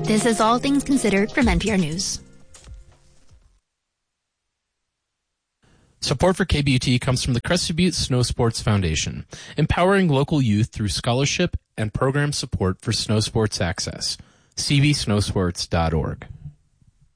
This is All Things Considered from NPR News. Support for KBUT comes from the Crested Butte Snow Sports Foundation, empowering local youth through scholarship and program support for snow sports access. cbsnowsports.org.